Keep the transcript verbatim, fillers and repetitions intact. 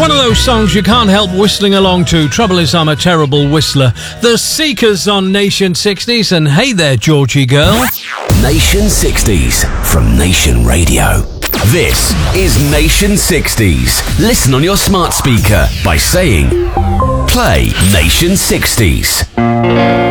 One of those songs you can't help whistling along to. Trouble is, I'm a terrible whistler. The Seekers on Nation sixties, and hey there, Georgie girl. Nation sixties from Nation Radio. This is Nation sixties. Listen on your smart speaker by saying, play Nation sixties.